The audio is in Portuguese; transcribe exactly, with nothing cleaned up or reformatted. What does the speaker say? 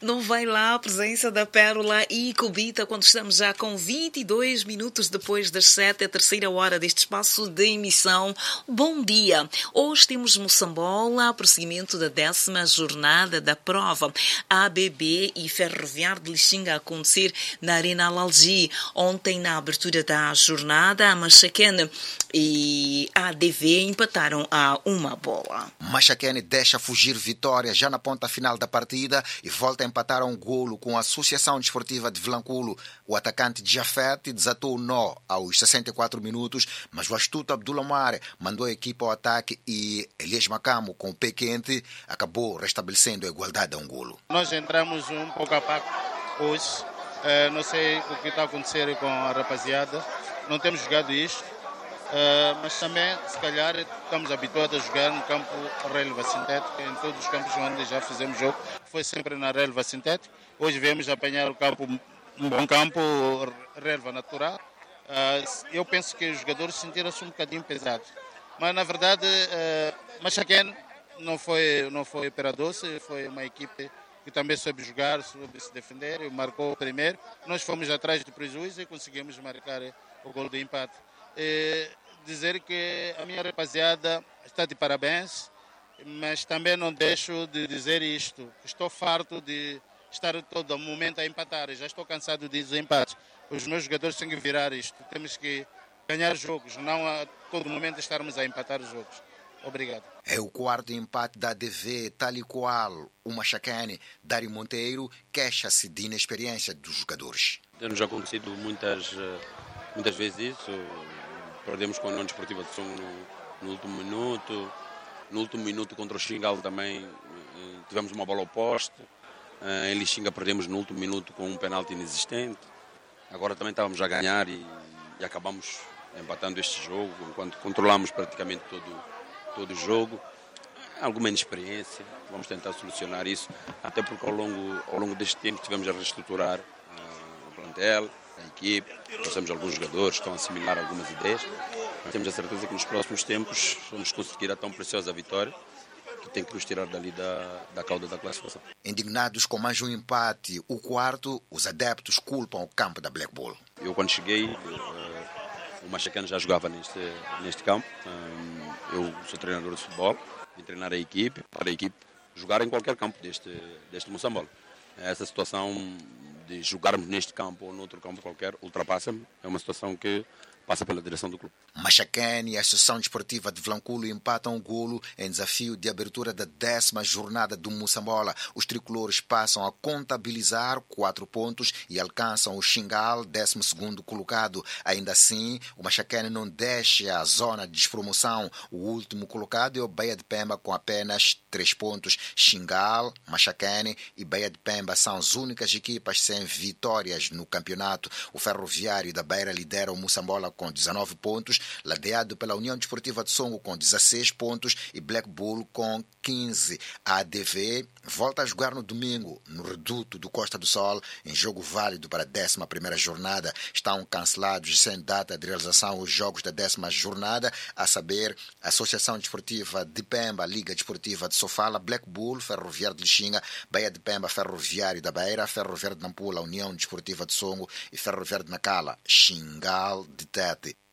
Não vai lá a presença da Pérola e Cubita quando estamos já com vinte e dois minutos depois das sete, a terceira hora deste espaço de emissão. Bom dia! Hoje temos Moçambola, prosseguimento da décima jornada da prova. A B B e Ferroviário de Lixinga a acontecer na Arena Alalgi. Ontem, na abertura da jornada, a Machacane e a A D V empataram a uma bola. Machacane deixa fugir vitória já na ponta final da partida e volta a empatar a um golo com a Associação Desportiva de Vilanculo. O atacante Jafet desatou o nó aos sessenta e quatro minutos, mas o astuto Abdullah Mare mandou a equipa ao ataque e Elias Macamo, com o pé quente, acabou restabelecendo a igualdade a um golo. Nós entramos um pouco a paco hoje. Uh, não sei o que está a acontecer com a rapaziada. Não temos jogado isto. Uh, mas também, se calhar, estamos habituados a jogar no campo relva sintético, em todos os campos onde já fizemos jogo, foi sempre na relva sintética. Hoje viemos apanhar o campo, um bom campo, relva natural. Uh, eu penso que os jogadores sentiram-se um bocadinho pesados, mas na verdade, uh, Machacane não foi, não foi peradoce, foi uma equipe que também soube jogar, soube se defender, e marcou o primeiro. Nós fomos atrás do prejuízo e conseguimos marcar o gol de empate. E dizer que a minha rapaziada está de parabéns, mas também não deixo de dizer isto. Estou farto de estar todo momento a empatar, já estou cansado de dizer empates. Os meus jogadores têm que virar isto, temos que ganhar jogos, não a todo momento estarmos a empatar os jogos. Obrigado. É o quarto empate da A D V, tal e qual o Machacane. Dário Monteiro queixa-se de inexperiência dos jogadores. Tem-nos acontecido muitas, muitas vezes isso. Perdemos com a União Desportiva de Songo no, no último minuto. No último minuto contra o Xingal também tivemos uma bola ao poste. Em Lixinga perdemos no último minuto com um penalti inexistente. Agora também estávamos a ganhar e, e acabamos empatando este jogo, enquanto controlamos praticamente todo, todo o jogo. Alguma inexperiência, vamos tentar solucionar isso, até porque ao longo, ao longo deste tempo tivemos a reestruturar uh, o plantel, a equipe, trouxemos alguns jogadores que estão a assimilar algumas ideias. Temos a certeza que nos próximos tempos vamos conseguir a tão preciosa vitória que tem que nos tirar dali da, da cauda da classificação. Indignados com mais um empate, o quarto, os adeptos culpam o campo da Black Bull. Eu quando cheguei, uh, o Machacane já jogava neste, neste campo. Um, eu sou treinador de futebol, vim treinar a equipe, para a equipe jogar em qualquer campo deste, deste Moçambola. Essa situação de jogarmos neste campo ou noutro campo qualquer ultrapassa-me. É uma situação que passa pela direção do clube. Machacane e a Associação Desportiva de Vilanculo empatam o golo em desafio de abertura da décima jornada do Moçambola. Os tricolores passam a contabilizar quatro pontos e alcançam o Xingal, décimo segundo colocado. Ainda assim, o Machacane não deixa a zona de despromoção. O último colocado é o Baía de Pemba com apenas três pontos. Xingal, Machacane e Baía de Pemba são as únicas equipas sem vitórias no campeonato. O Ferroviário da Beira lidera o Moçambola com dezenove pontos, ladeado pela União Desportiva de Songo com dezesseis pontos e Black Bull com quinze. A A D V volta a jogar no domingo, no reduto do Costa do Sol, em jogo válido para a décima primeira jornada. Estão cancelados e sem data de realização os jogos da décima jornada, a saber, Associação Desportiva de Pemba, Liga Desportiva de Sofala, Black Bull, Ferroviário de Lixinga, Baía de Pemba, Ferroviário da Beira, Ferroviário de Nampula, União Desportiva de Songo e Ferroviário de Nacala, Xingal de Tete.